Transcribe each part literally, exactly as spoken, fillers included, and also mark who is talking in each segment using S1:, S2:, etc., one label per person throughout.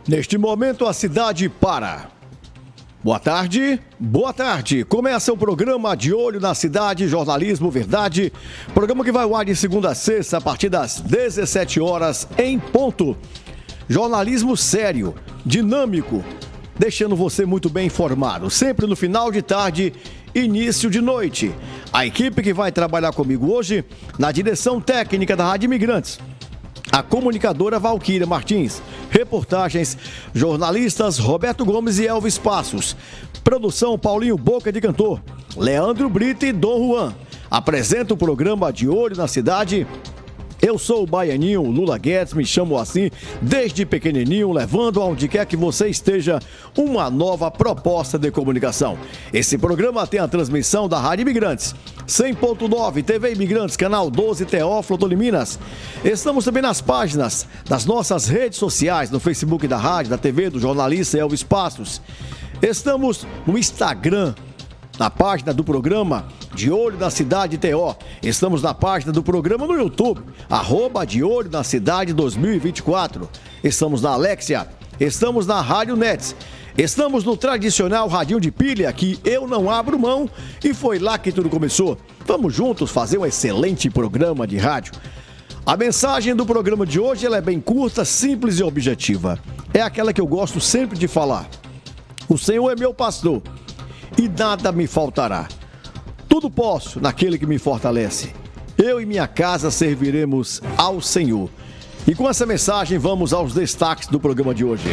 S1: Neste momento, a cidade para. Boa tarde, boa tarde. Começa o programa De Olho na Cidade, Jornalismo Verdade. Programa que vai ao ar de segunda a sexta, a partir das dezessete horas, em ponto. Jornalismo sério, dinâmico, deixando você muito bem informado. Sempre no final de tarde, início de noite. A equipe que vai trabalhar comigo hoje, na direção técnica da Rádio Imigrantes, a comunicadora Valquíria Martins. Reportagens, jornalistas Roberto Gomes e Elvis Passos. Produção Paulinho Boca de Cantor, Leandro Brito e Dom Juan. Apresenta o programa De Olho na Cidade. Eu sou o baianinho Lula Guedes, me chamo assim desde pequenininho, levando aonde quer que você esteja uma nova proposta de comunicação. Esse programa tem a transmissão da Rádio Imigrantes, cem ponto nove, T V Imigrantes, canal doze, Teófilo Otoni Minas. Estamos também nas páginas das nossas redes sociais, no Facebook da rádio, da T V, do jornalista Elvis Passos. Estamos no Instagram, na página do programa De Olho na Cidade T O. Estamos na página do programa no YouTube, arroba De Olho na Cidade dois mil e vinte e quatro. Estamos na Alexia, estamos na Rádio Nets, estamos no tradicional radinho de pilha que eu não abro mão e foi lá que tudo começou. Vamos juntos fazer um excelente programa de rádio. A mensagem do programa de hoje ela é bem curta, simples e objetiva. É aquela que eu gosto sempre de falar. O Senhor é meu pastor e nada me faltará. Tudo posso naquele que me fortalece. Eu e minha casa serviremos ao Senhor. E com essa mensagem vamos aos destaques do programa de hoje.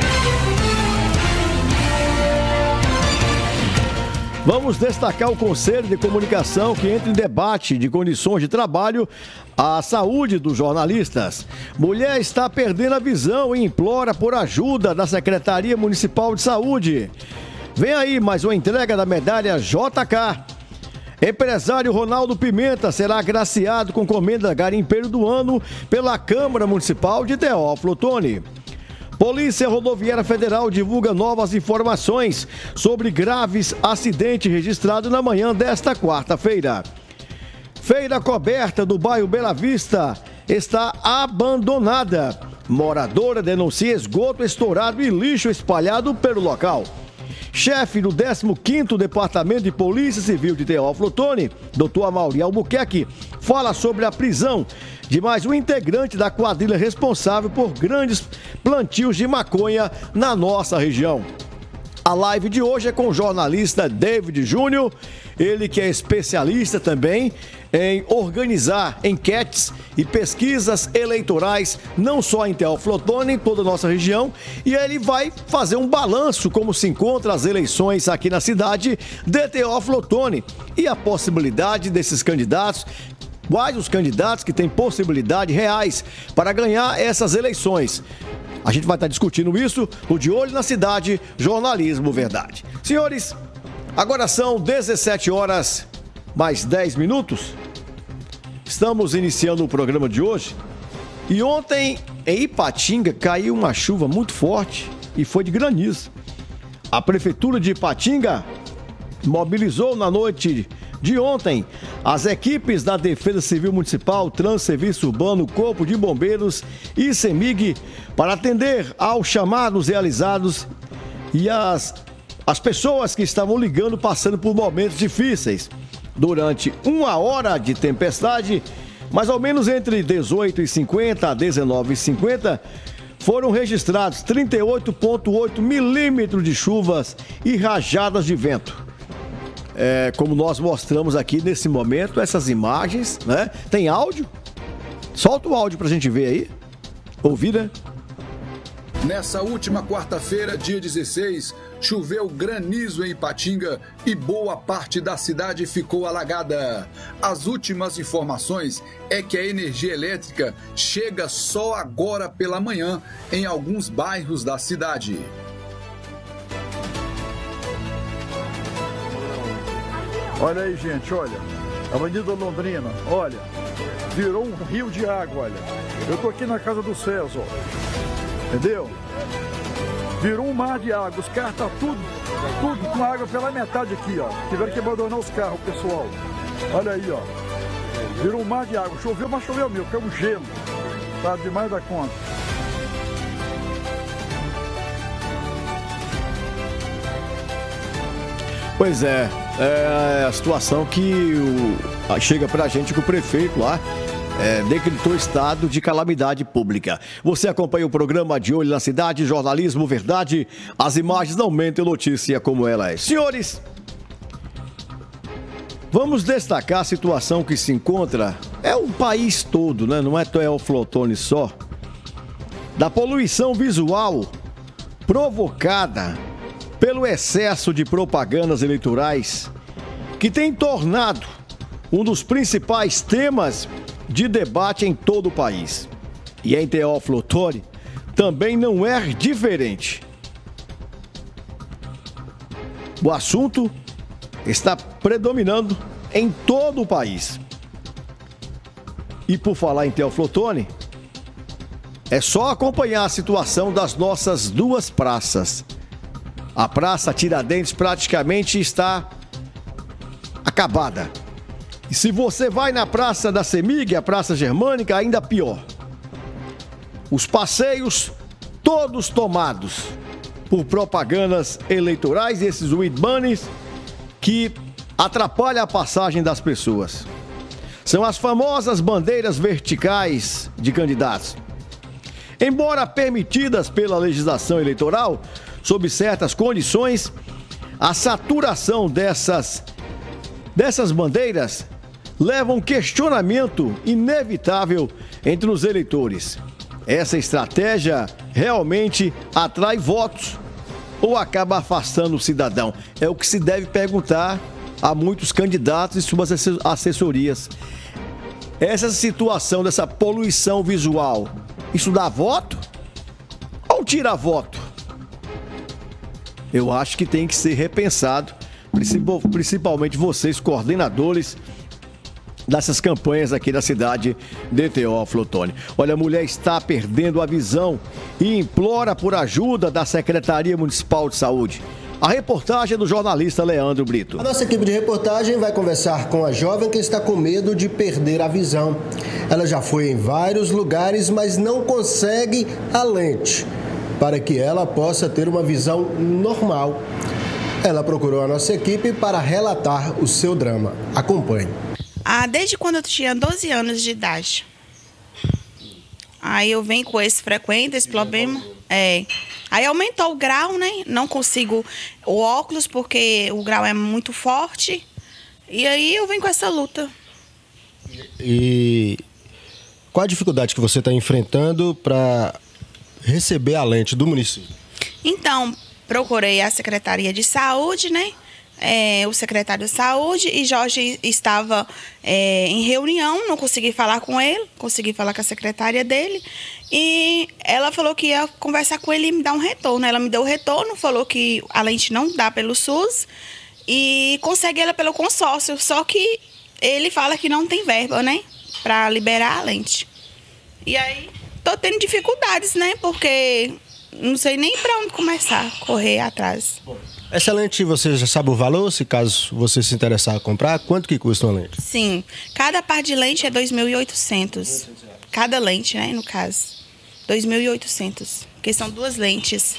S1: Vamos destacar o Conselho de Comunicação que entra em debate de condições de trabalho à saúde dos jornalistas. Mulher está perdendo a visão e implora por ajuda da Secretaria Municipal de Saúde. Vem aí mais uma entrega da medalha J K. Empresário Ronaldo Pimenta será agraciado com comenda garimpeiro do ano pela Câmara Municipal de Teófilo Otoni. Polícia Rodoviária Federal divulga novas informações sobre graves acidente registrado na manhã desta quarta-feira. Feira coberta do bairro Bela Vista está abandonada. Moradora denuncia esgoto estourado e lixo espalhado pelo local. Chefe do décimo quinto Departamento de Polícia Civil de Teófilo Otoni, doutor Amaury Albuquerque, fala sobre a prisão de mais um integrante da quadrilha responsável por grandes plantios de maconha na nossa região. A live de hoje é com o jornalista David Júnior, ele que é especialista também em organizar enquetes e pesquisas eleitorais, não só em Teófilo Otoni, em toda a nossa região, e ele vai fazer um balanço como se encontram as eleições aqui na cidade de Teófilo Otoni e a possibilidade desses candidatos, quais os candidatos que têm possibilidade reais para ganhar essas eleições. A gente vai estar discutindo isso no De Olho na Cidade, Jornalismo Verdade. Senhores, agora são dezessete horas mais dez minutos. Estamos iniciando o programa de hoje. E ontem, em Ipatinga, caiu uma chuva muito forte e foi de granizo. A Prefeitura de Ipatinga mobilizou na noite de ontem as equipes da Defesa Civil Municipal, Transserviço Urbano, Corpo de Bombeiros e CEMIG para atender aos chamados realizados e as, as pessoas que estavam ligando passando por momentos difíceis. Durante uma hora de tempestade, mais ou menos entre dezoito e cinquenta a dezenove e cinquenta, foram registrados trinta e oito vírgula oito milímetros de chuvas e rajadas de vento. É, como nós mostramos aqui nesse momento, essas imagens, né? Tem áudio? Solta o áudio pra gente ver aí. Ouvir, né?
S2: Nessa última quarta-feira, dia dezesseis, choveu granizo em Ipatinga e boa parte da cidade ficou alagada. As últimas informações é que a energia elétrica chega só agora pela manhã em alguns bairros da cidade.
S3: Olha aí, gente, olha, Avenida Londrina, olha, virou um rio de água, olha. Eu tô aqui na casa do César, ó, entendeu? Virou um mar de água, os carros tá tudo, tudo com água pela metade aqui, ó. Tiveram que abandonar os carros, pessoal. Olha aí, ó, virou um mar de água, choveu, mas choveu mesmo, caiu um gelo, tá demais da conta.
S1: Pois é, é a situação que o, chega pra gente que o prefeito lá é, decretou estado de calamidade pública. Você acompanha o programa De Olho na Cidade, Jornalismo Verdade, as imagens não mentem, notícia como ela é. Senhores, vamos destacar a situação que se encontra, é o país todo, né? Não é Teófilo só, da poluição visual provocada pelo excesso de propagandas eleitorais que tem tornado um dos principais temas de debate em todo o país. E em Teófilo Otoni também não é diferente. O assunto está predominando em todo o país. E por falar em Teófilo Otoni, é só acompanhar a situação das nossas duas praças. A Praça Tiradentes praticamente está acabada. E se você vai na Praça da Semig, a Praça Germânica, ainda pior. Os passeios todos tomados por propagandas eleitorais e esses weed bunnies que atrapalham a passagem das pessoas. São as famosas bandeiras verticais de candidatos. Embora permitidas pela legislação eleitoral, sob certas condições, a saturação dessas, dessas bandeiras leva a um questionamento inevitável entre os eleitores. Essa estratégia realmente atrai votos ou acaba afastando o cidadão? É o que se deve perguntar a muitos candidatos e suas assessorias. Essa situação dessa poluição visual, isso dá voto ou tira voto? Eu acho que tem que ser repensado, principalmente vocês, coordenadores dessas campanhas aqui da cidade de Teófilo Otoni. Olha, a mulher está perdendo a visão e implora por ajuda da Secretaria Municipal de Saúde. A reportagem é do jornalista Leandro Brito.
S4: A nossa equipe de reportagem vai conversar com a jovem que está com medo de perder a visão. Ela já foi em vários lugares, mas não consegue a lente para que ela possa ter uma visão normal. Ela procurou a nossa equipe para relatar o seu drama. Acompanhe.
S5: Ah, desde quando eu tinha doze anos de idade. Aí eu venho com esse frequente, esse problema. É. Aí aumentou o grau, né? Não consigo o óculos porque o grau é muito forte. E aí eu venho com essa luta.
S6: E qual a dificuldade que você está enfrentando para receber a lente do município?
S5: Então, procurei a Secretaria de Saúde, né? É, o secretário de Saúde, e Jorge estava é, em reunião, não consegui falar com ele, consegui falar com a secretária dele, e ela falou que ia conversar com ele e me dar um retorno. Ela me deu o retorno, falou que a lente não dá pelo SUS e consegue ela pelo consórcio, só que ele fala que não tem verba, né, para liberar a lente. E aí, tô tendo dificuldades, né, porque não sei nem para onde começar, correr atrás.
S6: Essa lente, você já sabe o valor, se caso você se interessar a comprar? Quanto que custa uma lente?
S5: Sim, cada par de lente é dois mil e oitocentos. Cada lente, né, no caso. dois mil e oitocentos, porque são duas lentes.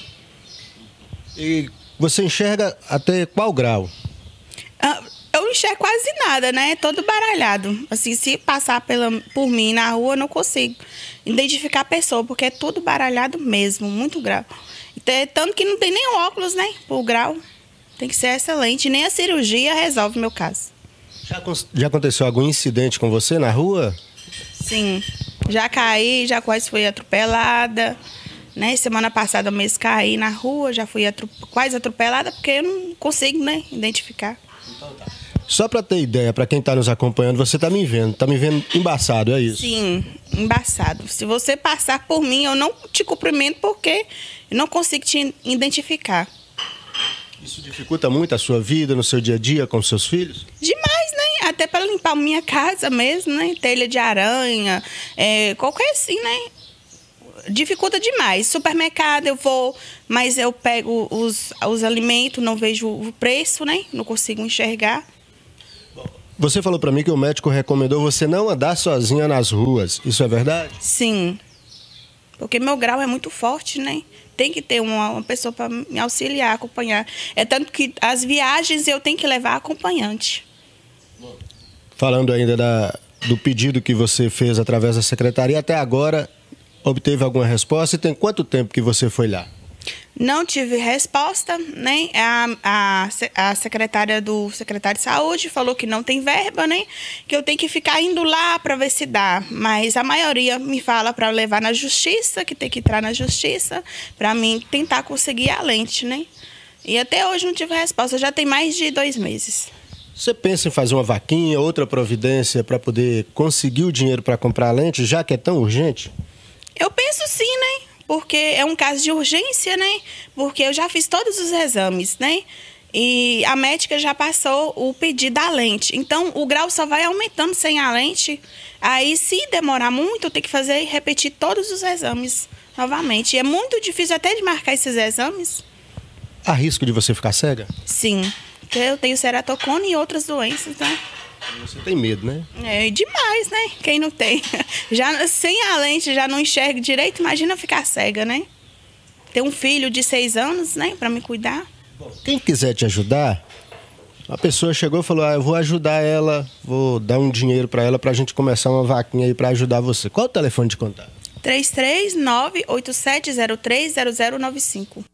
S6: E você enxerga até qual grau?
S5: Ah, eu não enxergo quase nada, né? Todo baralhado. Assim, se passar pela, por mim na rua, eu não consigo identificar a pessoa, porque é tudo baralhado mesmo, muito grau. Tanto que não tem nem óculos, né? Por grau. Tem que ser essa lente. Nem a cirurgia resolve o meu caso.
S6: Já, já aconteceu algum incidente com você na rua?
S5: Sim. Já caí, já quase fui atropelada. Né? Semana passada mesmo caí na rua, já fui atro... quase atropelada, porque eu não consigo, né, identificar.
S6: Então tá. Só para ter ideia, para quem está nos acompanhando, você está me vendo, está me vendo embaçado, é isso?
S5: Sim, embaçado. Se você passar por mim, eu não te cumprimento porque eu não consigo te identificar.
S6: Isso dificulta muito a sua vida no seu dia a dia com seus filhos?
S5: Demais, né? Até para limpar a minha casa mesmo, né? Telha de aranha, é, qualquer assim, né? Dificulta demais. Supermercado eu vou, mas eu pego os, os alimentos, não vejo o preço, né? Não consigo enxergar.
S6: Você falou para mim que o médico recomendou você não andar sozinha nas ruas. Isso é verdade?
S5: Sim. Porque meu grau é muito forte, né? Tem que ter uma, uma pessoa para me auxiliar, acompanhar. É tanto que as viagens eu tenho que levar acompanhante.
S6: Falando ainda da, do pedido que você fez através da secretaria, até agora obteve alguma resposta e tem quanto tempo que você foi lá?
S5: Não tive resposta, né? A, a, a secretária do secretário de saúde falou que não tem verba, né? Que eu tenho que ficar indo lá para ver se dá. Mas a maioria me fala para levar na justiça, que tem que entrar na justiça, para mim tentar conseguir a lente, né? E até hoje não tive resposta, já tem mais de dois meses.
S6: Você pensa em fazer uma vaquinha, outra providência para poder conseguir o dinheiro para comprar a lente, já que é tão urgente?
S5: Eu penso sim, né? Porque é um caso de urgência, né? Porque eu já fiz todos os exames, né? E a médica já passou o pedido da lente. Então, o grau só vai aumentando sem a lente. Aí, se demorar muito, eu tenho que fazer e repetir todos os exames novamente. E é muito difícil até de marcar esses exames.
S6: Há risco de você ficar cega?
S5: Sim, porque eu tenho ceratocone e outras doenças, né?
S6: Você tem medo, né?
S5: É demais, né? Quem não tem? Já, sem a lente, já não enxerga direito, imagina ficar cega, né? Ter um filho de seis anos, né? Pra me cuidar.
S6: Bom, quem quiser te ajudar, a pessoa chegou e falou, ah, eu vou ajudar ela, vou dar um dinheiro pra ela pra gente começar uma vaquinha aí pra ajudar você. Qual o telefone de contato?
S5: três três nove oito sete zero três zero zero nove cinco.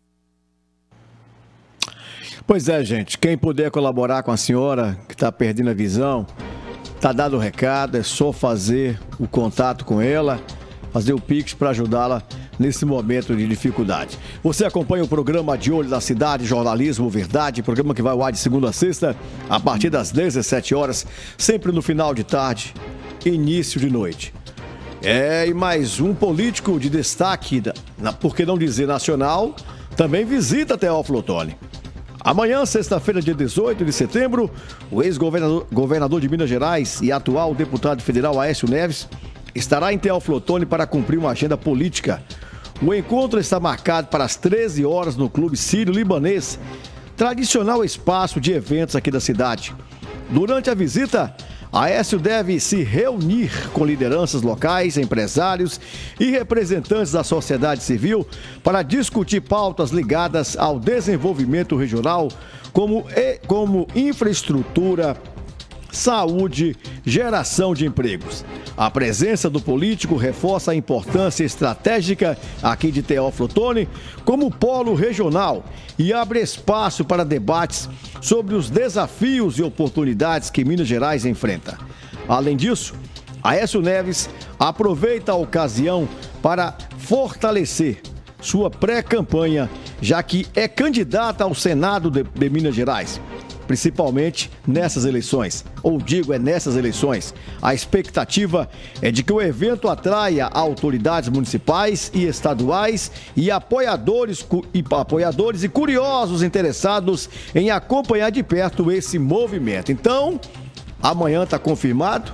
S1: Pois é, gente, quem puder colaborar com a senhora que está perdendo a visão, tá dado o recado, é só fazer o contato com ela, fazer o Pix para ajudá-la nesse momento de dificuldade. Você acompanha o programa De Olho da Cidade, Jornalismo Verdade, programa que vai ao ar de segunda a sexta, a partir das dezessete horas, sempre no final de tarde, início de noite. É, e mais um político de destaque, por que não dizer nacional, também visita Teófilo Otoni. Amanhã, sexta-feira, dia dezoito de setembro, o ex-governador governador de Minas Gerais e atual deputado federal Aécio Neves estará em Teófilo Otoni para cumprir uma agenda política. O encontro está marcado para as treze horas no Clube Sírio-Libanês, tradicional espaço de eventos aqui da cidade. Durante a visita, Aécio deve se reunir com lideranças locais, empresários e representantes da sociedade civil para discutir pautas ligadas ao desenvolvimento regional, como, como infraestrutura, saúde, geração de empregos. A presença do político reforça a importância estratégica aqui de Teófilo Otoni como polo regional e abre espaço para debates sobre os desafios e oportunidades que Minas Gerais enfrenta. Além disso, Aécio Neves aproveita a ocasião para fortalecer sua pré-campanha, já que é candidata ao Senado de, de Minas Gerais. Principalmente nessas eleições, ou digo, é nessas eleições. A expectativa é de que o evento atraia autoridades municipais e estaduais e apoiadores e, apoiadores e curiosos interessados em acompanhar de perto esse movimento. Então, amanhã está confirmado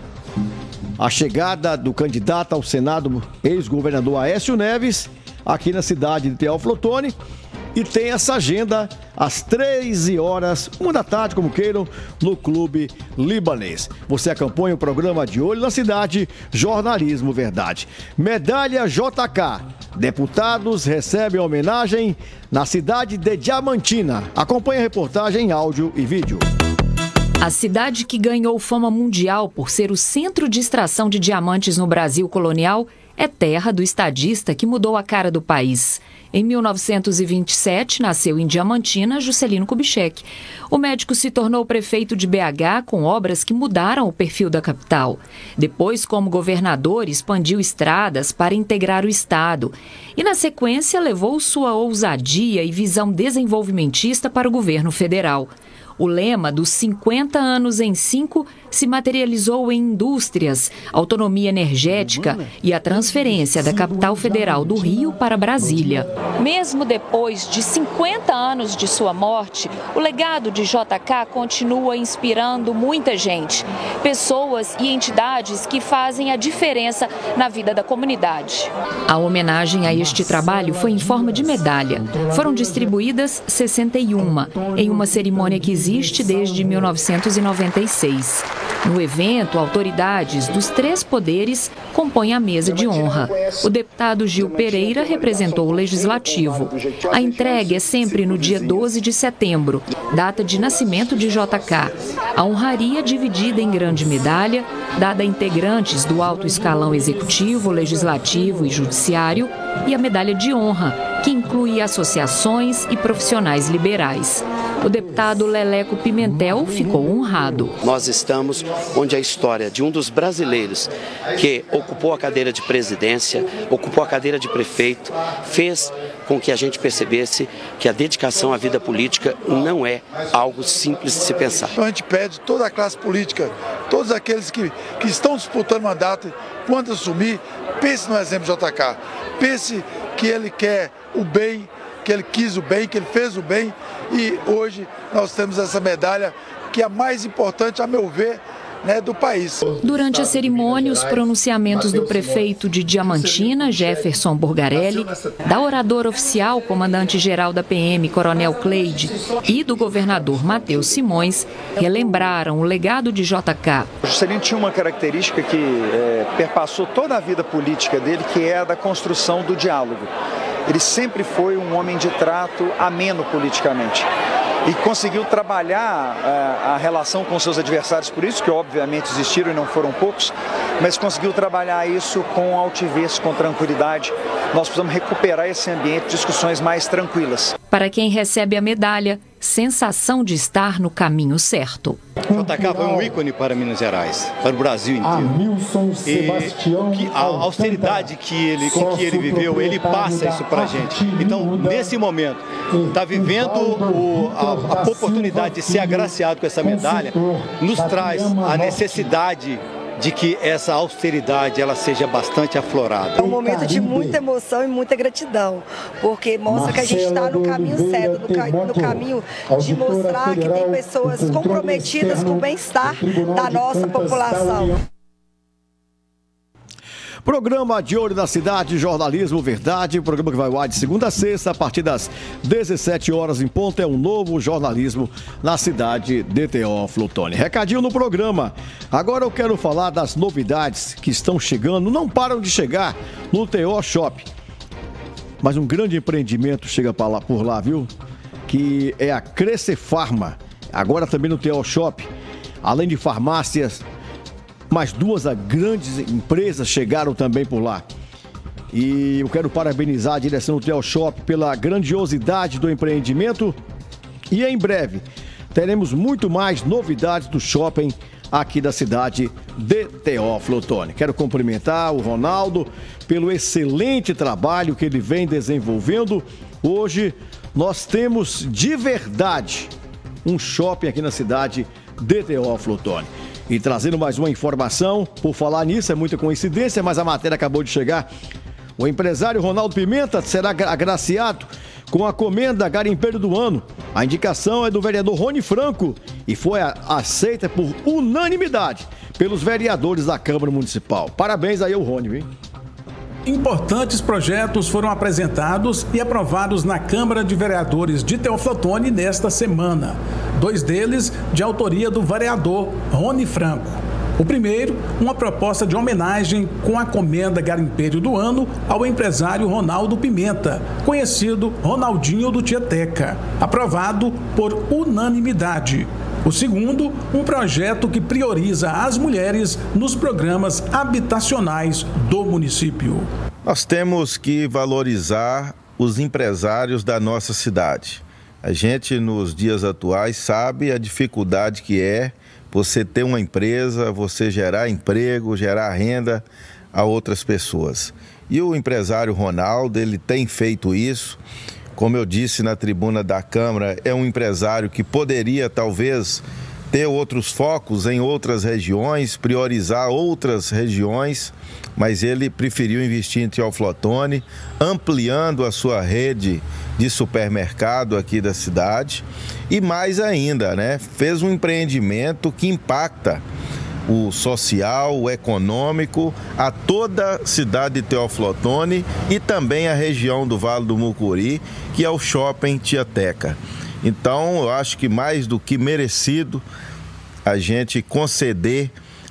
S1: a chegada do candidato ao Senado, ex-governador Aécio Neves, aqui na cidade de Teófilo Otoni. E tem essa agenda às treze horas, uma da tarde, como queiram, no Clube Libanês. Você acompanha o programa De Olho na Cidade, Jornalismo Verdade. Medalha J K. Deputados recebem homenagem na cidade de Diamantina. Acompanhe a reportagem em áudio e vídeo.
S7: A cidade que ganhou fama mundial por ser o centro de extração de diamantes no Brasil colonial é terra do estadista que mudou a cara do país. Em mil novecentos e vinte e sete, nasceu em Diamantina Juscelino Kubitschek. O médico se tornou prefeito de B H com obras que mudaram o perfil da capital. Depois, como governador, expandiu estradas para integrar o estado. E, na sequência, levou sua ousadia e visão desenvolvimentista para o governo federal. O lema dos cinquenta anos em cinco se materializou em indústrias, autonomia energética e a transferência da capital federal do Rio para Brasília. Mesmo depois de cinquenta anos de sua morte, o legado de J K continua inspirando muita gente. Pessoas e entidades que fazem a diferença na vida da comunidade. A homenagem a este trabalho foi em forma de medalha. Foram distribuídas sessenta e uma, em uma cerimônia que existe desde mil novecentos e noventa e seis. No evento, autoridades dos três poderes compõem a mesa de honra. O deputado Gil Pereira representou o Legislativo. A entrega é sempre no dia doze de setembro, data de nascimento de J K. A honraria é dividida em grande medalha, dada a integrantes do alto escalão executivo, legislativo e judiciário, e a medalha de honra, que inclui associações e profissionais liberais. O deputado Leleco Pimentel ficou honrado.
S8: Nós estamos onde a história de um dos brasileiros que ocupou a cadeira de presidência, ocupou a cadeira de prefeito, fez com que a gente percebesse que a dedicação à vida política não é algo simples de se pensar.
S3: Então a gente pede toda a classe política, todos aqueles que, que estão disputando mandato, quando assumir, pense no exemplo de J K. Pense que ele quer o bem, que ele quis o bem, que ele fez o bem, e hoje nós temos essa medalha que é a mais importante, a meu ver, né, do país.
S7: Durante a cerimônia, os pronunciamentos do prefeito de Diamantina, Jefferson Burgarelli, da oradora oficial, comandante-geral da P M, Coronel Cleide, e do governador Matheus Simões, relembraram o legado de J K.
S9: O Juscelino tinha uma característica que é, perpassou toda a vida política dele, que é a da construção do diálogo. Ele sempre foi um homem de trato ameno politicamente e conseguiu trabalhar uh, a relação com seus adversários, por isso que obviamente existiram e não foram poucos, mas conseguiu trabalhar isso com altivez, com tranquilidade. Nós precisamos recuperar esse ambiente de discussões mais tranquilas.
S7: Para quem recebe a medalha, sensação de estar no caminho certo.
S10: J K foi um ícone para Minas Gerais, para o Brasil inteiro. E que a austeridade que ele, com que ele viveu, ele passa isso para a gente. Então, nesse momento, está vivendo o, a, a oportunidade de ser agraciado com essa medalha, nos traz a necessidade de que essa austeridade ela seja bastante aflorada.
S11: É um momento de muita emoção e muita gratidão, porque mostra que a gente está no caminho certo, no, ca no caminho de mostrar que tem pessoas comprometidas com o bem-estar da nossa população.
S1: Programa de Olho na Cidade, Jornalismo Verdade, programa que vai ao ar de segunda a sexta, a partir das dezessete horas em ponto, é um novo jornalismo na cidade de Teófilo Otoni. Recadinho no programa. Agora eu quero falar das novidades que estão chegando, não param de chegar no T O Shop. Mas um grande empreendimento chega por lá, por lá, viu? Que é a Crescer Farma. Agora também no T O Shop, além de farmácias, mais duas grandes empresas chegaram também por lá. E eu quero parabenizar a direção do T O Shop pela grandiosidade do empreendimento. E em breve teremos muito mais novidades do shopping aqui da cidade de Teófilo Otoni. Quero cumprimentar o Ronaldo pelo excelente trabalho que ele vem desenvolvendo. Hoje nós temos de verdade um shopping aqui na cidade de Teófilo Otoni. E trazendo mais uma informação, por falar nisso, é muita coincidência, mas a matéria acabou de chegar. O empresário Ronaldo Pimenta será agraciado com a comenda Garimpeiro do Ano. A indicação é do vereador Rony Franco e foi aceita por unanimidade pelos vereadores da Câmara Municipal. Parabéns aí ao Rony, viu?
S12: Importantes projetos foram apresentados e aprovados na Câmara de Vereadores de Teófilo Otoni nesta semana. Dois deles de autoria do vereador Rony Franco. O primeiro, uma proposta de homenagem com a comenda Garimpeiro do Ano ao empresário Ronaldo Pimenta, conhecido Ronaldinho do Tieteca, aprovado por unanimidade. O segundo, um projeto que prioriza as mulheres nos programas habitacionais do município.
S13: Nós temos que valorizar os empresários da nossa cidade. A gente, nos dias atuais, sabe a dificuldade que é você ter uma empresa, você gerar emprego, gerar renda a outras pessoas. E o empresário Ronaldo, ele tem feito isso. Como eu disse na tribuna da Câmara, é um empresário que poderia, talvez, ter outros focos em outras regiões, priorizar outras regiões, mas ele preferiu investir em Teófilo Otoni, ampliando a sua rede de supermercado aqui da cidade e mais ainda, né, fez um empreendimento que impacta o social, o econômico, a toda a cidade de Teófilo Otoni e também a região do Vale do Mucuri, que é o Shopping Tieteca. Então, eu acho que mais do que merecido a gente conceder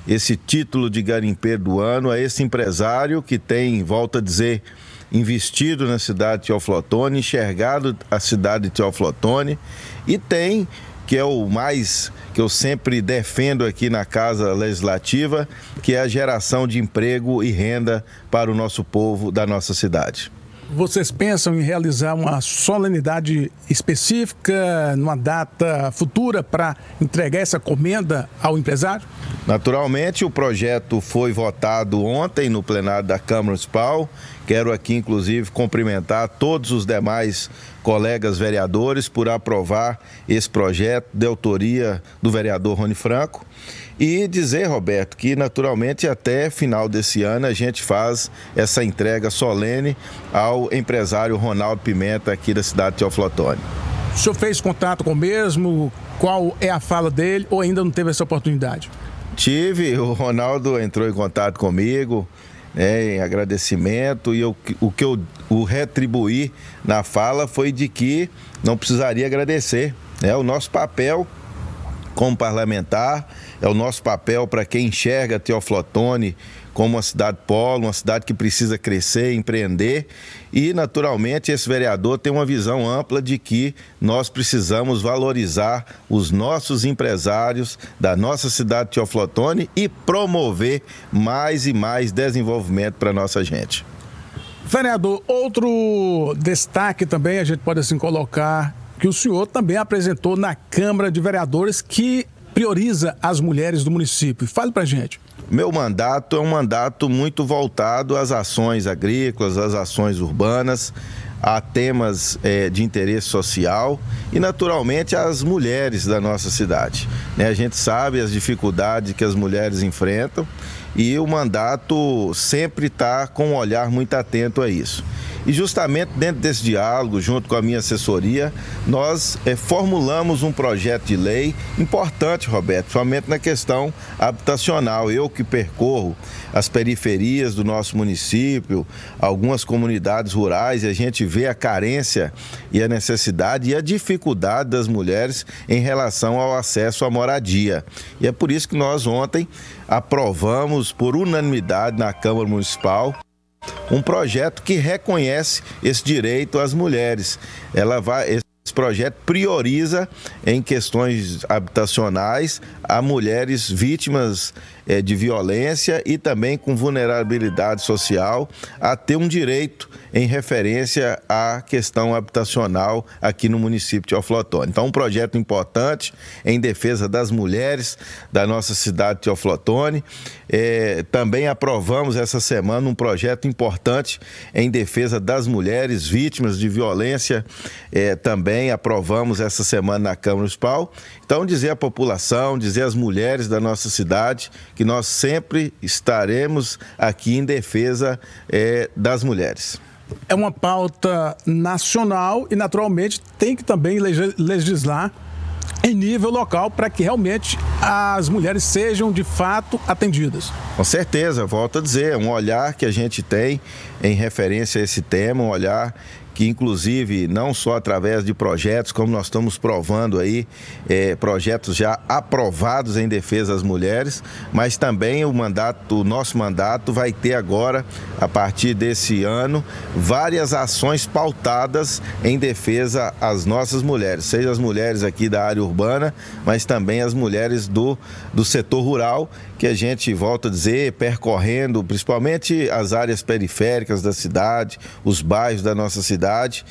S13: esse título de garimpeiro do ano a esse empresário que tem, volto a dizer, investido na cidade de Teoflotone, enxergado a cidade de Teoflotone e tem, que é o mais que eu sempre defendo aqui na Casa Legislativa, que é a geração de emprego e renda para o nosso povo da nossa cidade.
S12: Vocês pensam em realizar uma solenidade específica, numa data futura, para entregar essa comenda ao empresário?
S13: Naturalmente, o projeto foi votado ontem no plenário da Câmara Municipal. Quero aqui, inclusive, cumprimentar todos os demais colegas vereadores por aprovar esse projeto de autoria do vereador Rony Franco. E dizer, Roberto, que naturalmente até final desse ano a gente faz essa entrega solene ao empresário Ronaldo Pimenta aqui da cidade de Teoflotone.
S12: O senhor fez contato com o mesmo? Qual é a fala dele ou ainda não teve essa oportunidade?
S13: Tive, o Ronaldo entrou em contato comigo, né, em agradecimento, e eu, o que eu o retribuí na fala foi de que não precisaria agradecer. É o nosso papel como parlamentar, é o nosso papel para quem enxerga Teoflotone como uma cidade polo, uma cidade que precisa crescer, empreender, e naturalmente esse vereador tem uma visão ampla de que nós precisamos valorizar os nossos empresários da nossa cidade de Teoflotone e promover mais e mais desenvolvimento para a nossa gente.
S12: Vereador, outro destaque também a gente pode assim colocar, que o senhor também apresentou na Câmara de Vereadores, que prioriza as mulheres do município. Fale pra gente.
S13: Meu mandato é um mandato muito voltado às ações agrícolas, às ações urbanas, a temas é, de interesse social e, naturalmente, às mulheres da nossa cidade. Né? A gente sabe as dificuldades que as mulheres enfrentam e o mandato sempre está com um olhar muito atento a isso. E justamente dentro desse diálogo, junto com a minha assessoria, nós é, formulamos um projeto de lei importante, Roberto, somente na questão habitacional. Eu que percorro as periferias do nosso município, algumas comunidades rurais, e a gente vê a carência e a necessidade e a dificuldade das mulheres em relação ao acesso à moradia. E é por isso que nós ontem aprovamos por unanimidade na Câmara Municipal um projeto que reconhece esse direito às mulheres. Ela vai, esse projeto prioriza em questões habitacionais a mulheres vítimas é, de violência e também com vulnerabilidade social a ter um direito em referência à questão habitacional aqui no município de Teoflotone. Então, um projeto importante em defesa das mulheres da nossa cidade de Teoflotone. É, também aprovamos essa semana um projeto importante em defesa das mulheres vítimas de violência. É, também aprovamos essa semana na Câmara Municipal. Então, dizer à população, dizer às mulheres da nossa cidade que nós sempre estaremos aqui em defesa é, das mulheres.
S12: É uma pauta nacional e, naturalmente, tem que também legislar em nível local para que realmente as mulheres sejam, de fato, atendidas.
S13: Com certeza, volto a dizer, é um olhar que a gente tem em referência a esse tema, um olhar que, inclusive, não só através de projetos, como nós estamos provando aí, é, projetos já aprovados em defesa das mulheres, mas também o mandato, o nosso mandato vai ter agora, a partir desse ano, várias ações pautadas em defesa às nossas mulheres, seja as mulheres aqui da área urbana, mas também as mulheres do, do setor rural, que a gente, volta a dizer, percorrendo principalmente as áreas periféricas da cidade, os bairros da nossa cidade,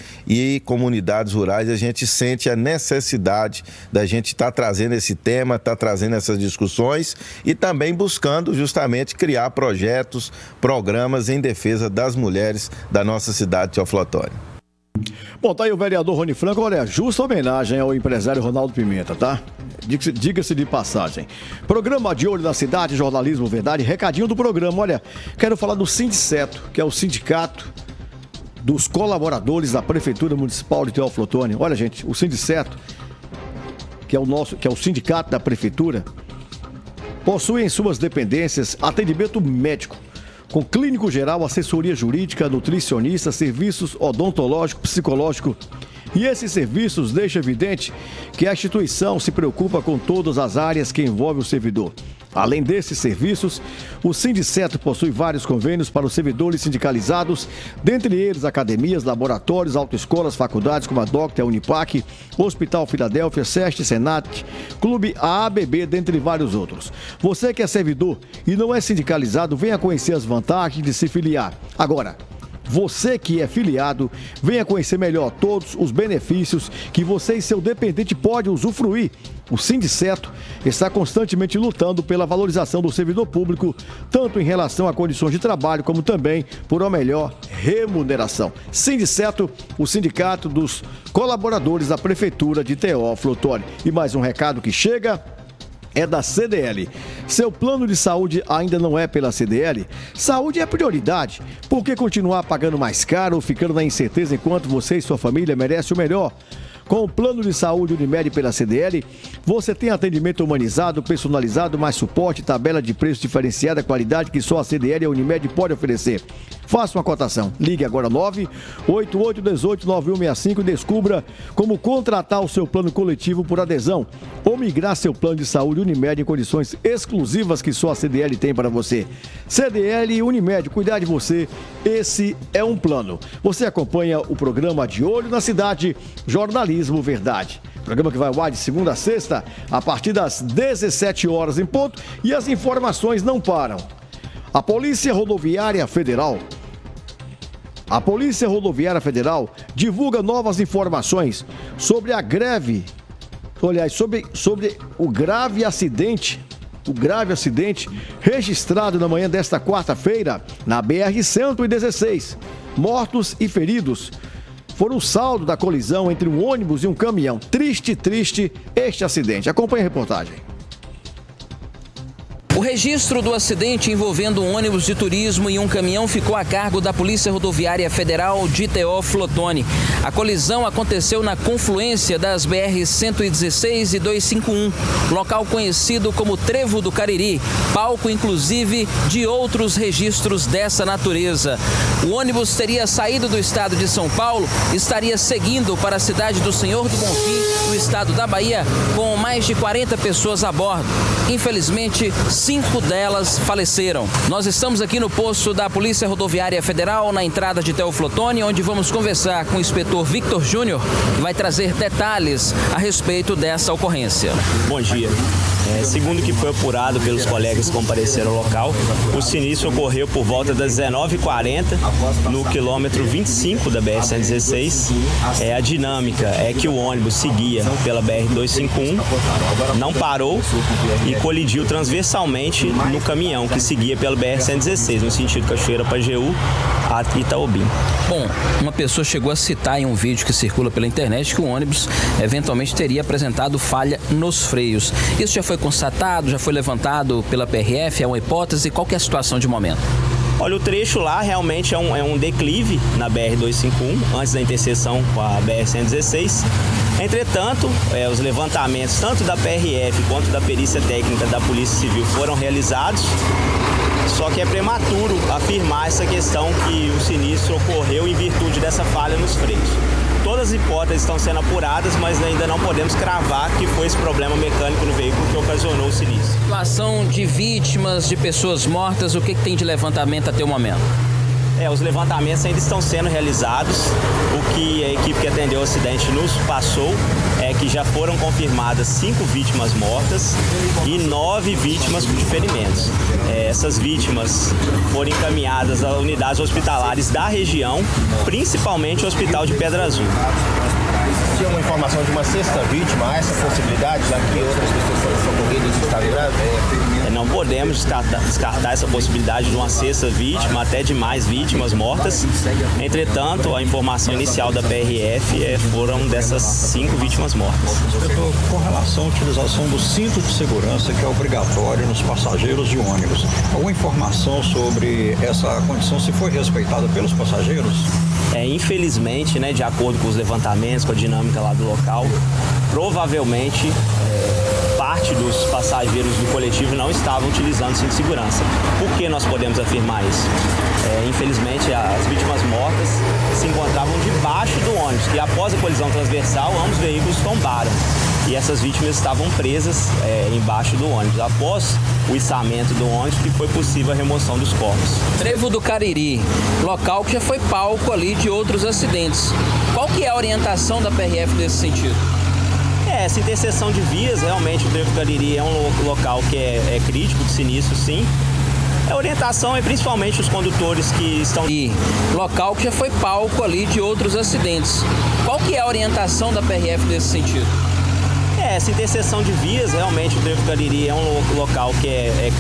S13: e comunidades rurais, a gente sente a necessidade da gente estar tá trazendo esse tema, estar tá trazendo essas discussões e também buscando justamente criar projetos, programas em defesa das mulheres da nossa cidade de Teoflotone.
S1: Bom, tá aí o vereador Rony Franco. Olha, justa homenagem ao empresário Ronaldo Pimenta, tá? Diga-se de passagem. Programa de Olho na Cidade, Jornalismo Verdade, recadinho do programa. Olha, quero falar do Sindiceto, que é o sindicato dos colaboradores da Prefeitura Municipal de Teoflotone. Olha, gente, o Sindiceto, que é o nosso, que é o sindicato da Prefeitura, possui em suas dependências atendimento médico, com clínico geral, assessoria jurídica, nutricionista, serviços odontológico, psicológico. E esses serviços deixam evidente que a instituição se preocupa com todas as áreas que envolvem o servidor. Além desses serviços, o Sindiceto possui vários convênios para os servidores sindicalizados, dentre eles academias, laboratórios, autoescolas, faculdades como a Docta, a Unipac, Hospital Filadélfia, SEST, Senat, Clube A A B B, dentre vários outros. Você que é servidor e não é sindicalizado, venha conhecer as vantagens de se filiar. Agora, você que é filiado, venha conhecer melhor todos os benefícios que você e seu dependente podem usufruir. O Sindiceto está constantemente lutando pela valorização do servidor público, tanto em relação a condições de trabalho, como também por uma melhor remuneração. Sindiceto, o sindicato dos colaboradores da Prefeitura de Teófilo Otoni. E mais um recado que chega é da C D L. Seu plano de saúde ainda não é pela C D L? Saúde é prioridade. Por que continuar pagando mais caro ou ficando na incerteza enquanto você e sua família merecem o melhor? Com o plano de saúde Unimed pela C D L, você tem atendimento humanizado, personalizado, mais suporte, tabela de preço diferenciada, qualidade que só a C D L e a Unimed pode oferecer. Faça uma cotação. Ligue agora nove oito oito um oito nove um seis cinco e descubra como contratar o seu plano coletivo por adesão ou migrar seu plano de saúde Unimed em condições exclusivas que só a C D L tem para você. C D L e Unimed, cuidar de você, esse é um plano. Você acompanha o programa De Olho na Cidade, Jornalismo Verdade. Programa que vai ao ar de segunda a sexta, a partir das dezessete horas em ponto, e as informações não param. A Polícia Rodoviária Federal, a Polícia Rodoviária Federal divulga novas informações sobre a greve, aliás, sobre, sobre o grave acidente, o grave acidente registrado na manhã desta quarta-feira na B R cento e dezesseis. Mortos e feridos foram o saldo da colisão entre um ônibus e um caminhão. Triste, triste este acidente. Acompanhe a reportagem.
S14: O registro do acidente envolvendo um ônibus de turismo e um caminhão ficou a cargo da Polícia Rodoviária Federal de Teófilo Otoni. A colisão aconteceu na confluência das B R cento e dezesseis e duzentos e cinquenta e um, local conhecido como Trevo do Cariri, palco inclusive de outros registros dessa natureza. O ônibus teria saído do estado de São Paulo e estaria seguindo para a cidade do Senhor do Bonfim, no estado da Bahia, com mais de quarenta pessoas a bordo. Infelizmente, cinco delas faleceram. Nós estamos aqui no posto da Polícia Rodoviária Federal, na entrada de Teófilo Otoni, onde vamos conversar com o inspetor Victor Júnior, que vai trazer detalhes a respeito dessa ocorrência.
S15: Bom dia. É, segundo o que foi apurado pelos colegas que compareceram ao local, o sinistro ocorreu por volta das dezenove e quarenta no quilômetro vinte e cinco da B R cento e dezesseis. É, a dinâmica é que o ônibus seguia pela B R duzentos e cinquenta e um, não parou e colidiu transversalmente no caminhão que seguia pela B R cento e dezesseis, no sentido Cachoeira-Pajeú a Itaobim.
S14: Bom, uma pessoa chegou a citar em um vídeo que circula pela internet que o ônibus eventualmente teria apresentado falha nos freios. Isso já foi constatado, já foi levantado pela P R F, é uma hipótese? Qual que é a situação de momento?
S15: Olha, o trecho lá realmente é um, é um declive na B R duzentos e cinquenta e um, antes da interseção com a B R cento e dezesseis. Entretanto, é, os levantamentos tanto da P R F quanto da perícia técnica da Polícia Civil foram realizados, só que é prematuro afirmar essa questão que o sinistro ocorreu em virtude dessa falha nos freios. Todas as hipóteses estão sendo apuradas, mas ainda não podemos cravar que foi esse problema mecânico no veículo que ocasionou o sinistro.
S14: Situação de vítimas, de pessoas mortas, o que, que tem de levantamento até o momento?
S15: É, os levantamentos ainda estão sendo realizados. O que a equipe que atendeu o acidente nos passou é que já foram confirmadas cinco vítimas mortas e nove vítimas de ferimentos. É, essas vítimas foram encaminhadas a unidades hospitalares da região, principalmente o Hospital de Pedra Azul.
S16: Tinha uma informação de uma sexta vítima, há essa possibilidade, já que outras pessoas foram socorridas em estado grave?
S15: É, não podemos descartar, descartar essa possibilidade de uma sexta vítima, até de mais vítimas mortas. Entretanto, a informação inicial da P R F é, foram dessas cinco vítimas mortas.
S17: Inspetor, com relação à utilização do cinto de segurança, que é obrigatório nos passageiros de ônibus, alguma informação sobre essa condição, se foi respeitada pelos passageiros?
S15: É, infelizmente, né, de acordo com os levantamentos, com a dinâmica lá do local, provavelmente é, parte dos passageiros do coletivo não estavam utilizando cinto de segurança. Por que nós podemos afirmar isso? É, infelizmente, as vítimas mortas se encontravam debaixo do ônibus, e após a colisão transversal, ambos veículos tombaram. E e essas vítimas estavam presas é, embaixo do ônibus. Após o içamento do ônibus, que foi possível a remoção dos corpos.
S14: Trevo do Cariri, local que já foi palco ali de outros acidentes. Qual que é a orientação da P R F nesse sentido?
S15: É, essa interseção de vias, realmente o Trevo do Cariri é um local que é, é crítico de sinistro, sim. A orientação é principalmente os condutores que estão...
S14: E local que já foi palco ali de outros acidentes. Qual que é a orientação da P R F nesse sentido?
S15: É, essa interseção de vias, realmente o Trevo do Cariri é um local que é, é